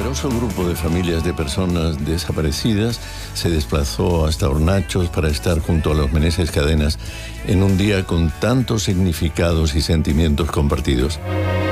numeroso grupo de familias de personas desaparecidas se desplazó hasta Hornachos para estar junto a los Meneses Cadenas en un día con tantos significados y sentimientos compartidos.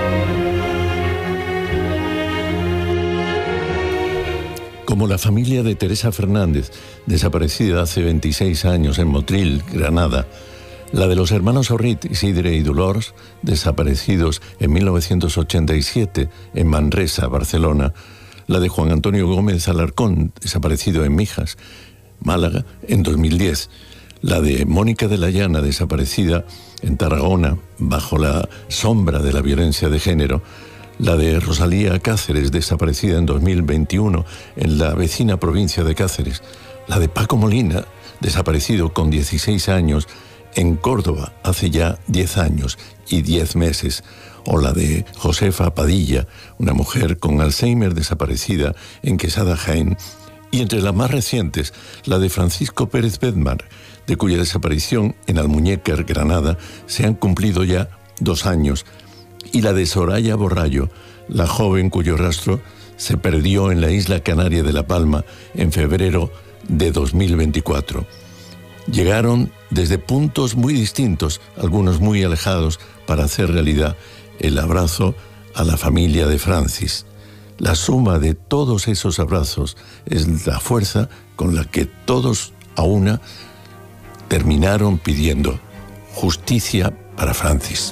Como la familia de Teresa Fernández, desaparecida hace 26 años en Motril, Granada, la de los hermanos Orrit, Isidre y Dolors, desaparecidos en 1987 en Manresa, Barcelona, la de Juan Antonio Gómez Alarcón, desaparecido en Mijas, Málaga, en 2010, la de Mónica de la Llana, desaparecida en Tarragona, bajo la sombra de la violencia de género, la de Rosalía Cáceres, desaparecida en 2021 en la vecina provincia de Cáceres, la de Paco Molina, desaparecido con 16 años en Córdoba hace ya 10 años y 10 meses, o la de Josefa Padilla, una mujer con Alzheimer desaparecida en Quesada, Jaén, y entre las más recientes, la de Francisco Pérez Bedmar, de cuya desaparición en Almuñécar, Granada, se han cumplido ya 2 años, y la de Soraya Borrallo, la joven cuyo rastro se perdió en la isla canaria de La Palma en febrero de 2024. Llegaron desde puntos muy distintos, algunos muy alejados, para hacer realidad el abrazo a la familia de Francis. La suma de todos esos abrazos es la fuerza con la que todos a una terminaron pidiendo justicia para Francis.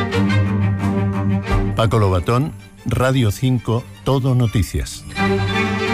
Paco Lobatón, Radio 5, Todo Noticias.